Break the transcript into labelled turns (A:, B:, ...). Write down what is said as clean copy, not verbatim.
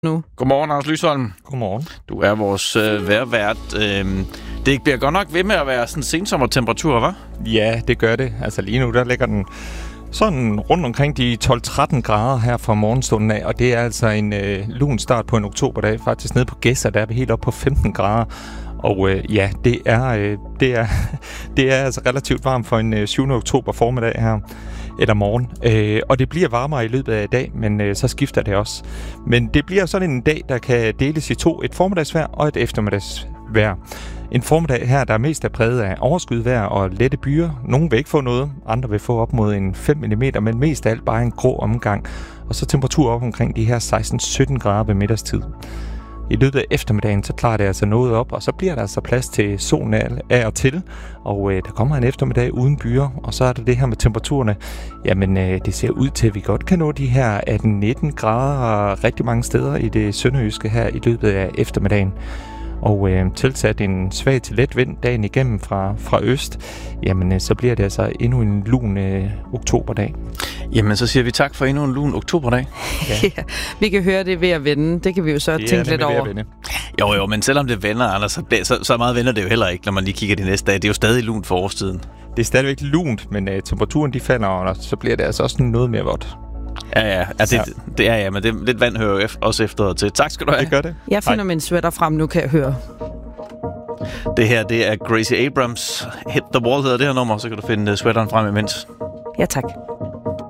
A: nu.
B: Godmorgen, Anders Lysholm.
C: Godmorgen.
B: Du er vores vejrvært. Det bliver godt nok ved med at være sådan sensommertemperatur, hva'?
C: Ja, det gør det. Altså lige nu, der ligger den sådan rundt omkring de 12-13 grader her fra morgenstunden af, og det er altså en lun start på en oktoberdag. Faktisk nede på Gedser, der er vi helt op på 15 grader. Og ja, det er altså relativt varmt for en 7. oktober formiddag her, eller morgen. Og det bliver varmere i løbet af i dag, men så skifter det også. Men det bliver sådan en dag, der kan deles i to. Et formiddagsvejr og et eftermiddagsvejr. En formiddag her, der er mest præget af overskyet og lette byer. Nogle vil ikke få noget, andre vil få op mod en 5 mm, men mest af alt bare en grå omgang. Og så temperatur op omkring de her 16-17 grader ved middagstid. I løbet af eftermiddagen, så klarer det altså noget op, og så bliver der altså plads til solen af og til. Og der kommer en eftermiddag uden byer, og så er der det her med temperaturerne. Jamen, det ser ud til, at vi godt kan nå de her 18-19 grader rigtig mange steder i det sønderjyske her i løbet af eftermiddagen. Og tilsat en svag til let vind dagen igennem fra øst, jamen så bliver det altså endnu en lun oktoberdag.
B: Jamen, så siger vi tak for endnu en lun oktoberdag.
A: Ja. Ja, vi kan høre det ved at vende. Det kan vi jo så tænke lidt over.
B: Jo, men selvom det vender, Anders, så meget vender det jo heller ikke, når man lige kigger de næste dage. Det er jo stadig lunt for årstiden.
C: Det er stadigvæk lunt, men temperaturen de falder, og så bliver det altså også noget mere vådt.
B: Ja, men det, lidt vand hører jo også efter til. Tak skal du have.
C: Det gør det.
A: Jeg finder min sweater frem nu, kan jeg høre.
B: Det her, det er Gracie Abrams. Hit the Wall hedder det her nummer, så kan du finde sweateren frem imens.
A: Ja, tak.